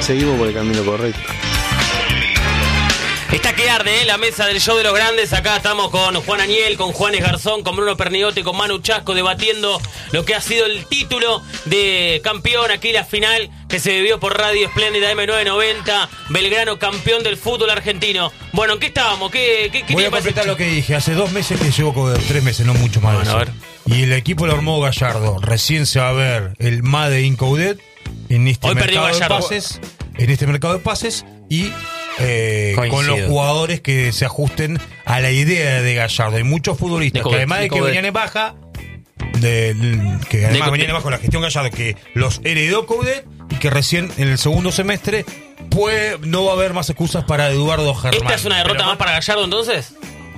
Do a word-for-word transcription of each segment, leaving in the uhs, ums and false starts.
seguimos por el camino correcto. Está que arde, ¿eh? La mesa del show de los grandes. Acá estamos con Juan Aniel, con Juanes Garzón, con Bruno Pernigote, con Manu Chasco, debatiendo lo que ha sido el título de campeón. Aquí la final que se vivió por Radio Espléndida M novecientos noventa. Belgrano campeón del fútbol argentino. Bueno, ¿en qué estábamos? ¿Qué, qué, qué Voy a completar lo que dije. Hace dos meses que llevo, tres meses, no mucho más. Bueno, a ver. Y el equipo lo armó Gallardo. Recién se va a ver el Made in Coudet en este Hoy perdió mercado de Gallardo. pases. En este mercado de pases y eh, con los jugadores que se ajusten a la idea de Gallardo. Hay muchos futbolistas De que además de que venían en baja, de, que además De- venían en baja con la gestión Gallardo, que los heredó Coudet y que recién en el segundo semestre pues no va a haber más excusas para Eduardo Germán. ¿Esta es una derrota Pero más para Gallardo entonces?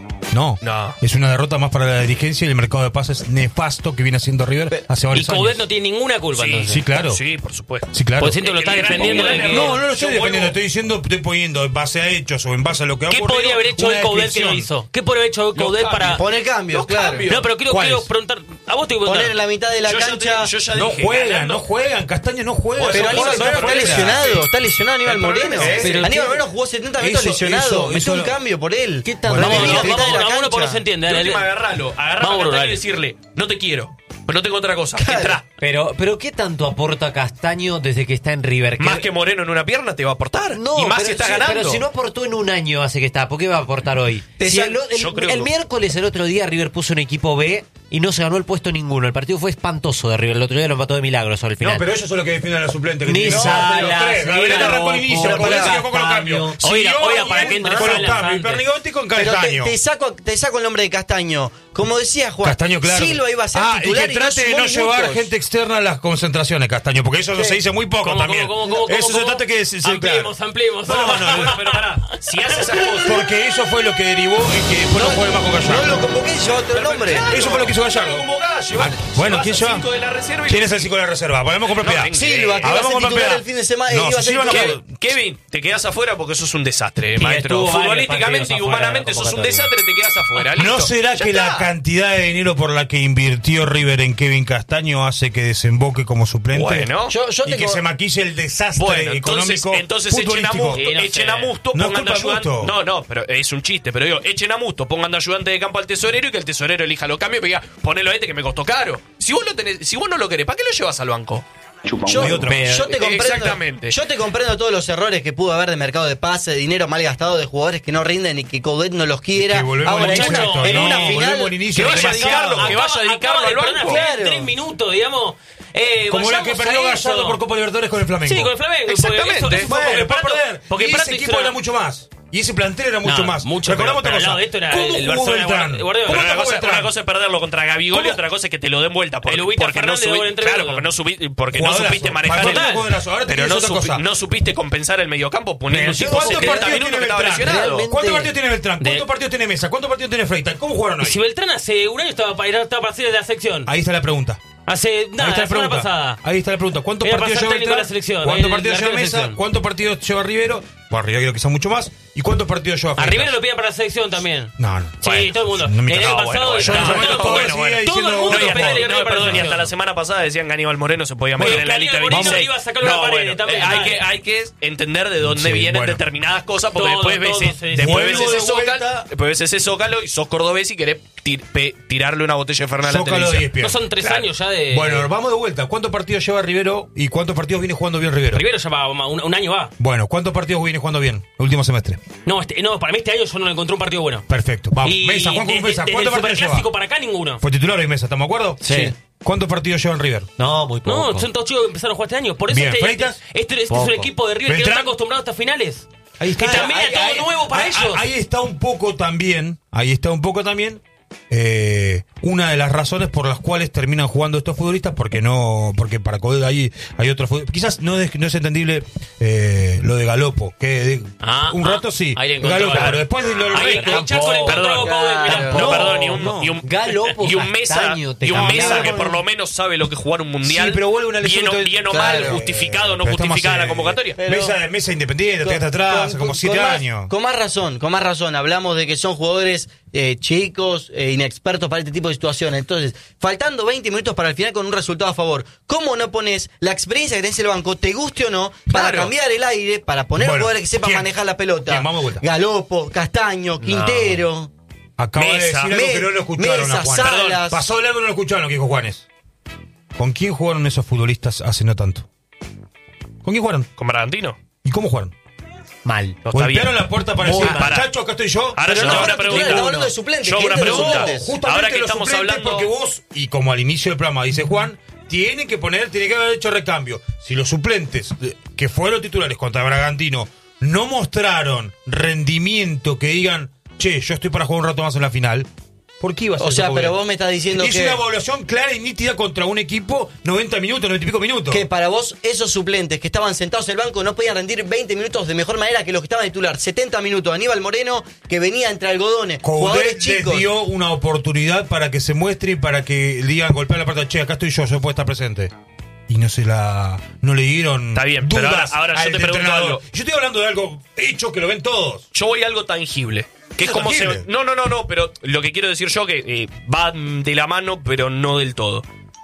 No, No. es una derrota más para la dirigencia y el mercado de pases nefasto que viene haciendo River hace Y varios Coudet años. no tiene ninguna culpa Sí, entonces. Sí, claro. Sí, por supuesto. Sí, claro. Pues siento que lo está El gran- defendiendo de el gran que- No, no lo estoy Yo defendiendo, vuelvo- estostoy diciendo, estoy poniendo en base a hechos o en base a lo que ha ¿Qué ocurrido. podría haber hecho hoy una Coudet que no descripción. hizo? ¿Qué podría haber hecho hoy Coudet para...? Pone cambios, claro. No, pero quiero, ¿Cuáles? quiero preguntar... A vos te voy a Poner preguntar. en la mitad de la Yo ya cancha. te- yo ya No dije, juegan, ganando- no juegan, Castaño no juega. Pero no Aníbal juega, Moreno no está juega. lesionado, está lesionado Aníbal El problema Moreno. es- Pero Aníbal ¿qué? Moreno jugó setenta minutos Eso- lesionado. eso- Metió eso un lo- cambio por él. ¿Qué tan- Bueno, Vamos, en la vamos, mitad vamos, de la vamos, uno por no cancha. se entiende. De dale, última, dale. agarralo. Agarralo Vamos, a Castaño dale. y decirle, no te quiero, pero no tengo otra cosa. Entrá. Pero, pero ¿qué tanto aporta Castaño desde que está en River? ¿Qué- Más que Moreno en una pierna te va a aportar. No, y más pero si está si, ganando. pero si no aportó en un año hace que está, ¿por qué va a aportar hoy? Te Si sa- el, el- yo creo el que- miércoles, el otro día, River puso un equipo B y no se ganó el puesto ninguno. El partido fue espantoso de River. El otro día lo empató de milagro sobre el final. No, pero ellos son los que defienden a la suplente. que Ni tienen- Salas, No, pero tres. ni Gabriel arrancó Garopo, al inicio, pero con pará, el con los cambios. Oiga, Siguió oiga, para bien que entre con los Salas cambios. Y antes. Pernigotti con Pero te, Castaño. te saco, te saco el nombre de Castaño. Como decía Juan, Castaño, claro. Silva iba a ser ah, titular y que y no trate de sumó no llevar minutos. gente externa a las concentraciones, Castaño, porque eso Sí. se dice muy poco ¿Cómo, también. cómo, cómo, cómo, eso cómo? se trata que se, se- Ampliemos, claro. ampliemos. No, no, no. Bueno, pero pará, si hace esas cosas. Porque eso fue lo que derivó en que después no, juegue más con No Gallardo. lo convoqué y llevó otro nombre. Eso fue lo que hizo Gallardo. Ah, bueno, ¿quién lleva? De la reserva y ¿Quién es el cinco de la reserva? Hablamos con propiedad. venga. Silva, que Hablamos iba a ser con titular propiedad. el fin de semana. No, iba a ser Silva no titular. jugó. Ke- Kevin, te quedas afuera porque sos un desastre, Y maestro. estuvo varios Futbolísticamente partidos y afuera humanamente de la sos un convocatoria. desastre, te quedas afuera. ¿No listo. será Ya que está. la cantidad de dinero por la que invirtió River en Kevin Castaño hace que desemboque como suplente? Bueno. Yo, yo y tengo... que se maquille el desastre Bueno, entonces, económico entonces echen a futbolístico. Musto, Sí, no echen sé. a Musto, No es pongan de culpa de ayudante. Musto. No, no, pero es un chiste, pero digo, echen a Musto, pongan de ayudante de campo al tesorero y que el tesorero elija los cambios y diga, ponelo a este que me costó caro. Si vos lo tenés, si vos no lo querés, ¿para qué lo llevas al banco? Yo, Y otra. yo te comprendo, Exactamente. yo te comprendo todos los errores que pudo haber de mercado de pase, de dinero mal gastado, de jugadores que no rinden y que Coudet no los quiera. Que volvemos Ahora, al en inicio una, de esto, en no, una volvemos final, al inicio, que vaya a demasiado. dedicarlo, que vaya a dedicarlo al banco. En tres minutos, digamos. Eh, Como la que vayamos perdió a eso. Gallardo por Copa Libertadores con el Flamengo. Sí, con el Flamengo. Exactamente. Porque eso- eso fue Bueno, porque para Prato- perder. Porque y ese Prato equipo hizo- era mucho más. Y ese plantel era mucho No, más. mucho, Recordamos pero- otra pero cosa. al lado de esto era ¿Cómo el jugó Barcelona de Beltrán? Guardiola. ¿Cómo Pero una jugó cosa, Beltrán? una cosa es perderlo contra Gabigol y ¿Cómo? otra cosa es que te lo den vuelta. Porque, El Ubita porque no, Fernández de subi- gol entre claro, medio. porque no, subi- porque no Jugadorazo. supiste manejar Para el- mí, jugadorazo. Ahora te pero digo no, otra supi- cosa. no supiste compensar el mediocampo poniendo un tipo ¿Cuántos setenta partidos minutos tiene que estaba Beltrán? lesionado. Realmente- ¿Cuántos partidos tiene Beltrán? ¿Cuántos De- partidos tiene Mesa? ¿Cuántos partidos tiene Freitas? ¿Cómo jugaron Y hoy? si Beltrán hace un año estaba para, estaba para salir de la sección. Ahí está la pregunta. Hace Ahí nada, está la la semana pregunta. pasada. Ahí está la pregunta. ¿Cuántos Era partidos para lleva ser técnico de la Beltrán? selección, ¿Cuántos el partidos lleva arquero de Mesa? selección. ¿Cuántos partidos lleva Rivero? Bueno, Rivero quizá mucho más. ¿Y cuántos partidos lleva A Freitas? Rivero lo piden para la selección también. No, no. Sí, Bueno, todo el mundo. no me el cago. año No, pasado. bueno, Yo en ese todo- momento todo- todavía todo seguía el diciendo, mundo no, pedía y que hasta- Rivero No, para la perdón, y hasta selección. la semana pasada decían que Aníbal Moreno se podía meter Bueno, en la que lista de Aníbal Moreno veintiséis. iba a sacarlo de la pared, bueno, también, eh, hay, dale. que, hay que entender de dónde Sí, vienen bueno. determinadas cosas, porque Todo, después, todo, ves, sí, sí. después ves Vuelvo ese de vuelta. zócalo, después ves ese zócalo y sos cordobés y querés tir- pe- tirarle una botella de Fernández a la Zócalo de televisión. diez pies. No son tres Claro. años ya de. Bueno, vamos de vuelta. ¿Cuántos partidos lleva Rivero y cuántos partidos viene jugando bien Rivero? Rivero ya va, un, un año va. Bueno, ¿cuántos partidos viene jugando bien? El último semestre. No, este, no, para mí este año yo no le encontré un partido bueno. Perfecto. Vamos. Y Mesa, Juan desde- Mesa. desde ¿Cuántos el partidos Superclásico lleva? para acá ninguno. Fue titular hoy Mesa, ¿estamos de acuerdo? Sí. ¿Cuántos partidos lleva en River? No, muy poco. No, son todos chicos que empezaron a jugar este año. Por eso Bien, este, Freitas. este, este- este es Poco. un equipo de River que no Beltrán. está acostumbrado a estas finales. Ahí Que también es todo nuevo para ahí, ellos. Ahí está un poco también, ahí está un poco también eh, una de las razones por las cuales terminan jugando estos futbolistas, porque no, porque para Coudet ahí hay otros futbolistas. Quizás no es, no es entendible eh, lo de Galopo, que de- Ah, un ah, rato sí, ahí le encontró, Galopo, claro. pero después de lo del Ahí, resto- ahí Chaco le encontró Perdón, a Coudet, mirá. claro. No, No, perdón, y un, no. y un, Galopo, y un Mesa, Castaño, te y un cambiaba. Mesa que por lo menos sabe lo que es jugar un mundial. Sí, pero vuelve una lesión bien o, de- bien o Claro. mal, justificado o no Pero estamos, justificada eh, la convocatoria. Pero- mesa, mesa independiente, te quedaste atrás, hace como siete con más- años. Con más razón, con más razón. Hablamos de que son jugadores eh, chicos, eh, inexpertos para este tipo tipo de situaciones. Entonces, faltando veinte minutos para el final con un resultado a favor, ¿cómo no pones la experiencia que tenés en el banco, te guste o no, para Claro. cambiar el aire, para poner Bueno, jugadores que sepan ¿quién? manejar la pelota? ¿Quién? Vamos de vuelta. Galopo, Castaño, Quintero. Acaba de Mesa. decir algo Me- que no lo escucharon Mesa, a Juan. Salas. Perdón, pasó de largo y no lo escucharon lo que dijo Juanes. ¿Con quién jugaron esos futbolistas hace no tanto? ¿Con quién jugaron? ¿Con Bragantino? ¿Y cómo jugaron? Mal. No, está Golpearon bien. la puerta para Muy decir, mal. muchacho, acá estoy yo. Ahora Pero yo no tengo fueron una titulares, pregunta. estamos hablando de suplentes. Yo hago una ¿quién de los pregunta. suplentes? Justamente Ahora que los estamos suplentes, hablando- porque vos, y como al inicio del programa dice Juan, tiene que poner, tiene que haber hecho recambio. Si los suplentes, eh, que fueron titulares contra Bragantino, no mostraron rendimiento que digan, che, yo estoy para jugar un rato más en la final, ¿por qué iba a ser O sea, eso? pero vos me estás diciendo es que... una evaluación clara y nítida contra un equipo noventa minutos, noventa y pico minutos. Que para vos, esos suplentes que estaban sentados en el banco no podían rendir veinte minutos de mejor manera que los que estaban de titular. setenta minutos. Aníbal Moreno, que venía entre algodones. Jugadores Coudet les chicos. dio una oportunidad para que se muestre y para que digan, golpear la puerta, che, acá estoy yo, yo puedo estar presente. Y no se la. No le dieron. Está bien, pero dudas ahora- ahora yo al te pregunto entrenador. algo. Yo estoy hablando de algo hecho que lo ven todos. Yo voy a algo tangible. Que es ¿Eso como se. tangible? No, no, no, no, pero lo que quiero decir yo que eh, va de la mano, pero no del todo.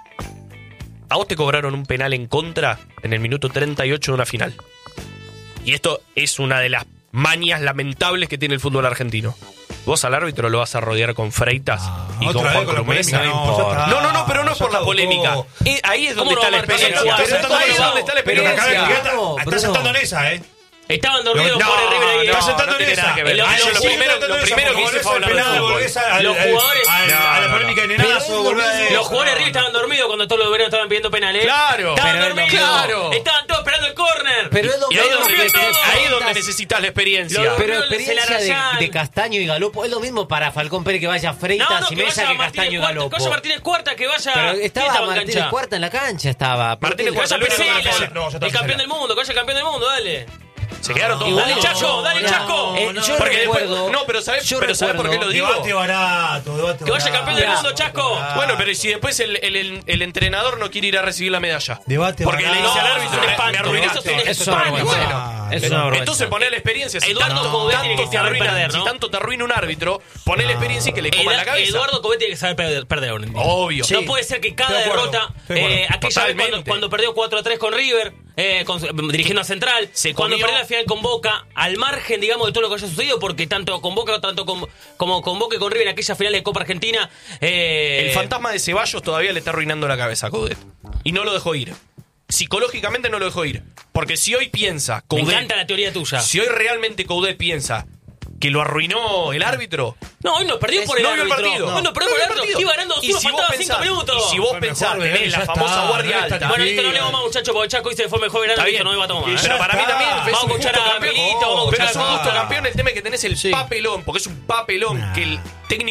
A vos te cobraron un penal en contra en el minuto treinta y ocho de una final. Y esto es una de las mañas lamentables que tiene el fútbol argentino. Vos al árbitro lo vas a rodear con Freitas y con Otra Juan vez con la Cruz Mesa. polémica, no, ya está. No, no, no, pero no es Ya por la caducó. polémica. Eh, ahí es donde ¿Cómo está no la va a marcar experiencia. el jugador? Pero Pero ahí es no, donde está la pero acá experiencia. está, No, está Bruno. sentando en esa, ¿eh? Estaban dormidos No, por River y está no, sentando no en tiene esa. nada que ver. Lo- Ah, lo sí, primero- está sentando lo en esa, primero que porque hice fue volvés hablar al de penal, fútbol. volvés al- Los al- jugadores- al- No, a la no, polémica de Pero Nenazo, es lo volvés. mismo. Los jugadores de River estaban dormidos cuando todos los obreros estaban pidiendo penales. Claro. Estaban Pero es lo dormidos. mismo. Estaban todos esperando el córner. Pero es lo Y ahí es mismo donde, que todo. ahí es donde Freitas- necesitas la experiencia. Lo- Pero Se la experiencia rayan. de, de Castaño y Galopo es lo mismo para Falcón Pérez que vaya Freitas No, no, y que Mesa vaya que Martínez Castaño y Cuarta, que Galopo. vaya Martínez Cuarta, que vaya... Pero ¿quién estaba en Martínez cancha? Cuarta en la cancha, estaba. ¿Por Martínez qué? Que vaya Cuarta, Luis Pesela, Pesela. No, ya está el campeón Pesela. del mundo, que vaya el campeón del mundo, dale. Se quedaron todos. Dale, Igual- Chaco, dale, No, Chaco. eh, yo Porque después- recuerdo. no, pero ¿sabes yo pero ¿sabes por qué lo digo? Debate barato, debate Que vaya barato. campeón del Mirá. mundo, Chasco. Bueno, pero ¿y si después el, el- el- el entrenador no quiere ir a recibir la medalla? Debate Porque le barato. dice al No, árbitro, eso es un me- espanto, me arruinaste. eso es un Eso es una espanto. vergüenza. Bueno, Eso es una vergüenza. Entonces poné la experiencia. Si Eduardo tanto, Coudet tanto tiene que te saber arruina, perder, ¿no? si tanto te arruina un árbitro, poné la experiencia y que le coma Ed- la cabeza. Eduardo Coudet tiene que saber perder. perder hoy en día. Obvio. No puede ser que cada Estoy de acuerdo, derrota, estoy de acuerdo. eh, aquella vez cuando, Totalmente. cuando perdió cuatro a tres con River, eh, con- dirigiendo a Central, Se cuando comió- perdió la final con Boca, al margen, digamos, de todo lo que haya sucedido, porque tanto con Boca tanto con, como con Boca y con River en aquella final de Copa Argentina, eh, El fantasma de Ceballos todavía le está arruinando la cabeza a Coudet. Y no lo dejó ir. Psicológicamente no lo dejó ir. Porque si hoy piensa, me Coudet, encanta la teoría tuya. si hoy realmente Coudet piensa que lo arruinó el árbitro, No, hoy no perdió Es- por el no vio el árbitro. partido. Hoy no perdió por el árbitro. Iba ganando Y solo, si vos faltaban pensás- cinco minutos. Y si vos Fue pensás, mejor, tenés Belén, la ya famosa está, guardia no está alta. tan Bueno, listo, no bien. hablemos más, muchachos, porque Chaco dice que fue mejor Está grande y bien. no iba a tomar. Y ¿eh? ya Pero para mí está. también es Vamos a un escuchar justo a campeón. Milito, vamos a Pero escuchar es un a- justo campeón el tema que tenés el Sí. papelón, porque es un papelón que el técnico